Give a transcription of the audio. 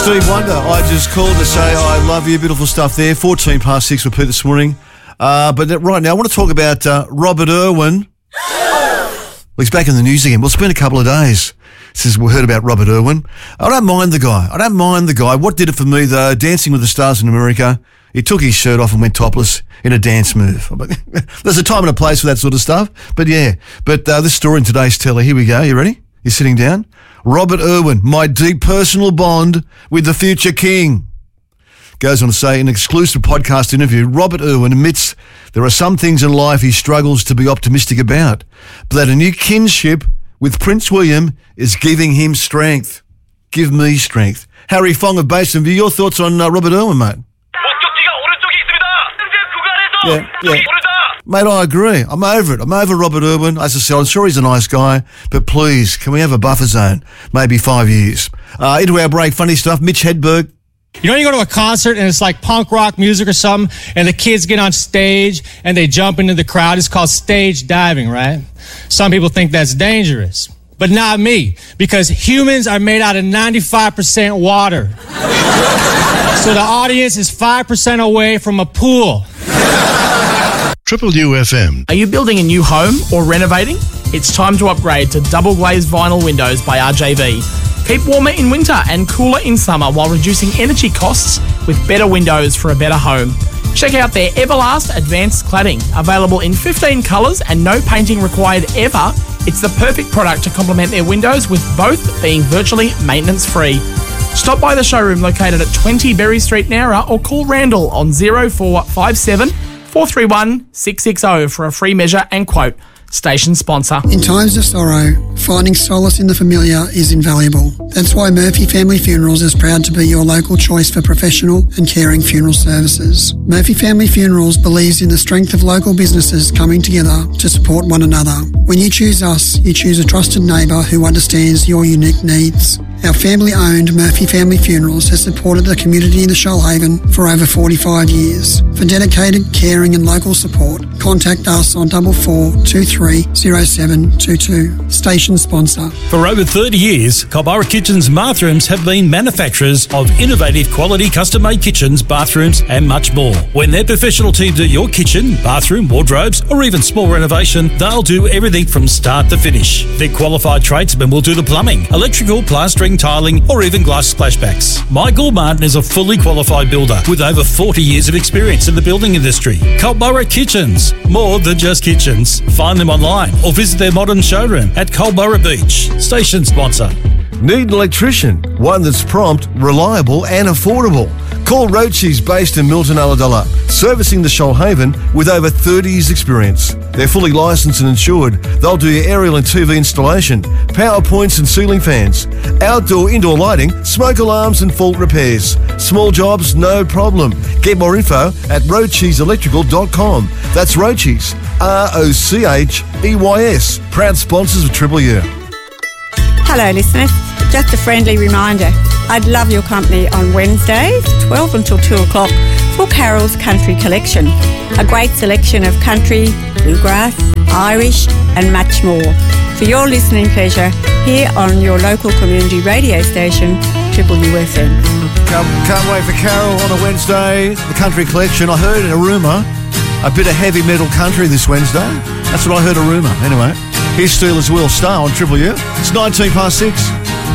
Steve Wonder, I just called to say I love you. Beautiful stuff there. 14 past 6 with Pete this morning. But right now I want to talk about Robert Irwin. Well, he's back in the news again. Well, it's been a couple of days since we heard about Robert Irwin. I don't mind the guy. What did it for me, though, Dancing with the Stars in America, he took his shirt off and went topless in a dance move. There's a time and a place for that sort of stuff. But yeah, this story in today's telly, here we go. You ready? You're sitting down? Robert Irwin, my deep personal bond with the future king. Goes on to say in an exclusive podcast interview, Robert Irwin admits there are some things in life he struggles to be optimistic about, but that a new kinship with Prince William is giving him strength. Give me strength. Harry Fong of Basinview, your thoughts on Robert Irwin, mate? Yeah. Mate, I agree. I'm over it. I'm over Robert Irwin. As I said, I'm sure he's a nice guy, but please, can we have a buffer zone? Maybe 5 years. Into our break, funny stuff. Mitch Hedberg. You know, you go to a concert and it's like punk rock music or something, and the kids get on stage and they jump into the crowd. It's called stage diving, right? Some people think that's dangerous, but not me, because humans are made out of 95% water. So the audience is 5% away from a pool. Triple UFM. Are you building a new home or renovating? It's time to upgrade to double glazed vinyl windows by RJV. Keep warmer in winter and cooler in summer while reducing energy costs with better windows for a better home. Check out their Everlast Advanced Cladding, available in 15 colours and no painting required ever. It's the perfect product to complement their windows, with both being virtually maintenance free. Stop by the showroom located at 20 Berry Street, Nowra, or call Randall on 0457 431 660 for a free measure and quote. Station sponsor. In times of sorrow, finding solace in the familiar is invaluable. That's why Murphy Family Funerals is proud to be your local choice for professional and caring funeral services. Murphy Family Funerals believes in the strength of local businesses coming together to support one another. When you choose us, you choose a trusted neighbour who understands your unique needs. Our family-owned Murphy Family Funerals has supported the community in the Shoalhaven for over 45 years. For dedicated, caring and local support, contact us on 4423 0722. Station sponsor. For over 30 years, Culburra Kitchens Bathrooms have been manufacturers of innovative quality custom-made kitchens, bathrooms and much more. When their professional team do your kitchen, bathroom, wardrobes or even small renovation, they'll do everything from start to finish. Their qualified tradesmen will do the plumbing, electrical, plastering, tiling or even glass splashbacks. Michael Martin is a fully qualified builder with over 40 years of experience in the building industry. Culburra Kitchens, more than just kitchens. Find them online or visit their modern showroom at Culburra Beach. Station sponsor. Need an electrician? One that's prompt, reliable and affordable. Call Rochi's, based in Milton Ulladulla, servicing the Shoalhaven with over 30 years experience. They're fully licensed and insured. They'll do your aerial and TV installation, power points and ceiling fans, outdoor, indoor lighting, smoke alarms and fault repairs. Small jobs, no problem. Get more info at rocheselectrical.com. That's Roche's, ROCHEYS. Proud sponsors of Triple U. Hello listeners, just a friendly reminder, I'd love your company on Wednesdays, 12 until 2 o'clock for Carol's Country Collection. A great selection of country, bluegrass, Irish and much more. For your listening pleasure here on your local community radio station, Triple UFM. Can't wait for Carol on a Wednesday, the Country Collection. I heard a rumour, a bit of heavy metal country this Wednesday. That's what I heard, a rumour. Anyway, here's Steelers Will Star on Triple U. It's 19 past 6.